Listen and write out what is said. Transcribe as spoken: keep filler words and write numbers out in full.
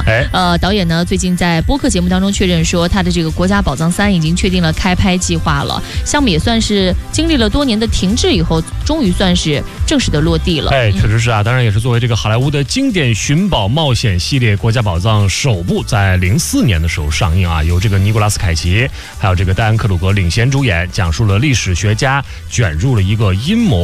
哎， 呃，导演呢最近在播客节目当中确认说，他的这个《国家宝藏三》已经确定了开拍计划了，项目也算是经历了多年的停滞以后，终于算是正式的落地了。 哎，确实是啊，当然也是作为这个好莱坞的经典寻宝冒险系列《国家宝藏》首部在零四年的时候上映啊，由这个尼古拉斯凯奇还有这个戴安克鲁格领衔主演，讲述了历史学家卷入了一个阴谋